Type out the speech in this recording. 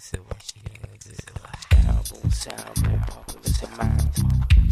said what she had. Sound boom, popular demand.